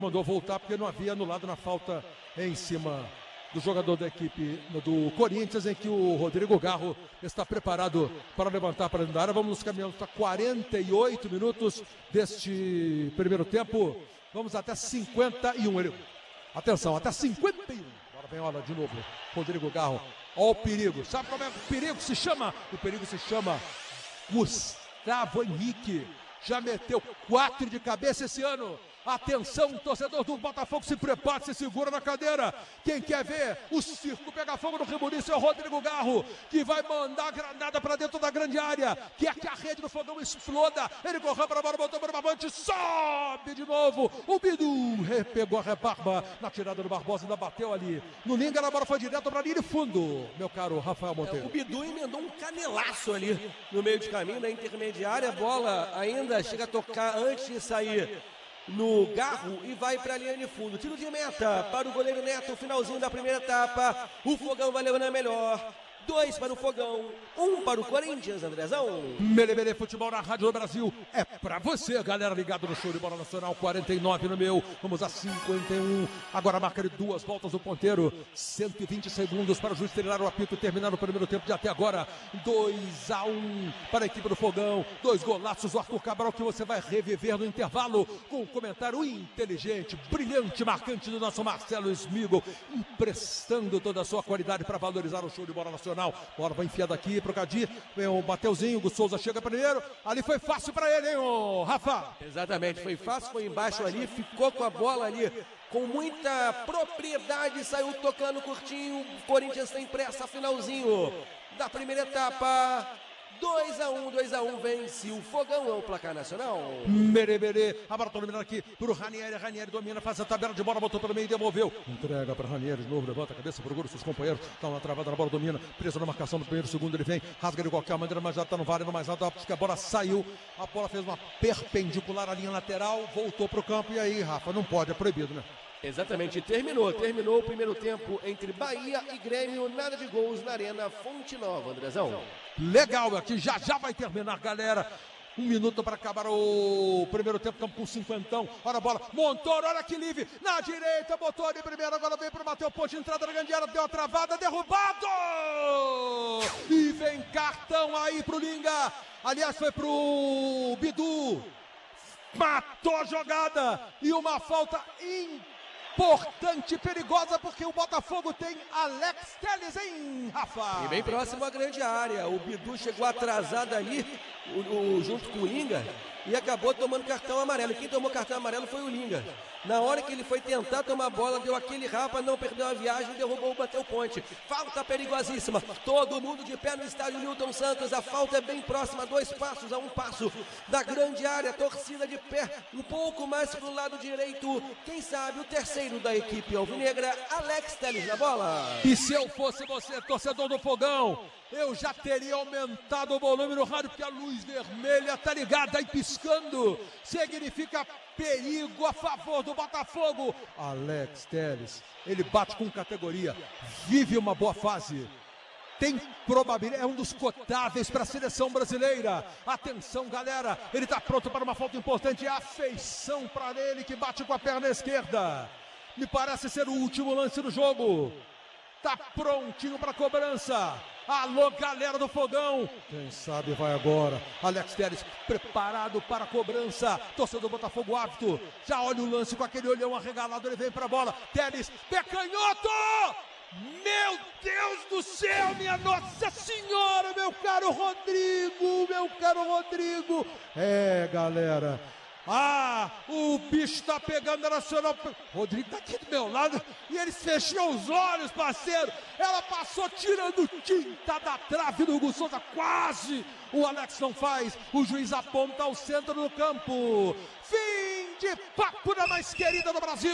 Mandou voltar porque não havia anulado na falta em cima do jogador da equipe do Corinthians, em que o Rodrigo Garro está preparado para levantar para dentro da área. Vamos nos caminhando para 48 minutos deste primeiro tempo. Vamos até 51. Atenção, até 51. Agora vem a hora de novo. Rodrigo Garro. Olha o perigo. Sabe como é que o perigo se chama? O perigo se chama Gustavo Henrique. Já meteu 4 de cabeça esse ano. Atenção, torcedor do Botafogo, se prepara, se segura na cadeira. Quem quer ver o circo pegar fogo no Rebuliço é o Rodrigo Garro, que vai mandar a granada para dentro da grande área. Quer que a rede do Fogão exploda. Ele correu para a bola, botou para o Barbante, sobe de novo. O Bidu pegou a rebarba na tirada do Barbosa, ainda bateu ali no Linga, a bola foi direto para a linha de fundo, meu caro Rafael Monteiro. O Bidu emendou um canelaço ali no meio de caminho, na intermediária. A bola ainda chega a tocar antes de sair no Garro e vai para a linha de fundo. Tiro de meta para o goleiro Neto, finalzinho da primeira etapa. O Fogão vai levando a melhor. 2 para o Fogão, 1 para o Corinthians, Andrezão. Melê Futebol na Rádio do Brasil. É pra você, galera, ligado no show de bola nacional. 49 no meu, vamos a 51. Agora marca de 2 voltas o ponteiro. 120 segundos para o juiz treinar o apito, terminar o primeiro tempo de até agora. 2-1 para a equipe do Fogão. 2 golaços do Arthur Cabral, que você vai reviver no intervalo com um comentário inteligente, brilhante, marcante do nosso Marcelo Smigol, emprestando toda a sua qualidade para valorizar o show de bola nacional. Bora, vai enfiar daqui pro Cadir. Vem o Mateuzinho, o Souza chega primeiro. Ali foi fácil pra ele, hein, ô Rafa? Exatamente, foi fácil, foi embaixo ali, ficou com a bola ali com muita propriedade, saiu tocando curtinho. O Corinthians tem pressa, finalzinho da primeira etapa. 2-1, vence o Fogão, é o placar nacional. Merê, a bola dominando aqui pro Ranieri domina, faz a tabela de bola, botou pelo meio e devolveu. Entrega para Ranieri de novo, levanta a cabeça, procura os seus companheiros, dá uma travada na bola, domina, preso na marcação do primeiro, segundo, ele vem, rasga de qualquer maneira, mas já tá no vale, no mais alto, porque a bola saiu, a bola fez uma perpendicular à linha lateral, voltou pro campo, e aí, Rafa, não pode, é proibido, né? Exatamente, terminou o primeiro tempo entre Bahia e Grêmio, nada de gols na Arena Fonte Nova, Andrezão. Legal, aqui já vai terminar, galera. 1 minuto para acabar o primeiro tempo, campo com 50. Olha a bola, Montoro, olha que livre, na direita, botou ali primeiro, agora vem para Matheus Ponte, entrada na grande área, deu a travada, derrubado! E vem cartão aí pro Linga, aliás foi pro Bidu, matou a jogada, e uma falta importante, perigosa, porque o Botafogo tem Alex Telles, hein, Rafa? E bem próximo à grande área, o Bidu chegou atrasado ali, junto com o Linga, e acabou tomando cartão amarelo. Quem tomou cartão amarelo foi o Linga. Na hora que ele foi tentar tomar a bola, deu aquele rapa, não perdeu a viagem, derrubou o Bateu Ponte. Falta perigosíssima. Todo mundo de pé no estádio Newton Santos. A falta é bem próxima, 2 passos a 1 passo da grande área. Torcida de pé, um pouco mais pro lado direito. Quem sabe o terceiro da equipe alvinegra, Alex Telles na bola. E se eu fosse você, torcedor do Fogão, eu já teria aumentado o volume no rádio, porque a luz vermelha tá ligada aí piscando. Significa perigo a favor do Botafogo. Alex Telles, ele bate com categoria, vive uma boa fase. Tem probabilidade, é um dos cotáveis para a seleção brasileira. Atenção, galera, ele está pronto para uma falta importante. Afeição para ele, que bate com a perna esquerda. Me parece ser o último lance do jogo. Tá prontinho para cobrança. Alô, galera do Fogão. Quem sabe vai agora. Alex Telles preparado para a cobrança. Torcedor do Botafogo ávido. Já olha o lance com aquele olhão arregalado. Ele vem para a bola. Telles, pé canhoto. Meu Deus do céu, minha Nossa Senhora, meu caro Rodrigo. É, galera. O bicho tá pegando a Nacional. Rodrigo tá aqui do meu lado e ele fechou os olhos, parceiro. Ela passou tirando tinta da trave do Hugo Souza. Quase o Alex não faz. O juiz aponta ao centro do campo. Fim de papo da mais querida do Brasil.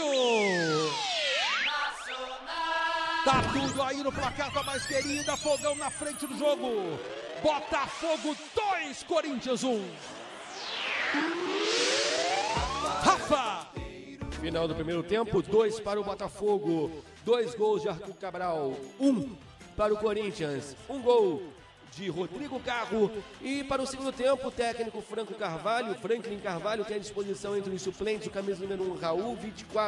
Tá tudo aí no placar da mais querida. Fogão na frente do jogo. Botafogo 2, Corinthians 1. Rafa! Final do primeiro tempo, 2 para o Botafogo, 2 gols de Arthur Cabral, 1 para o Corinthians, 1 gol de Rodrigo Garro. E para o segundo tempo, o técnico Franklin Carvalho tem à disposição entre os suplentes o camisa número 1, Raul, 24.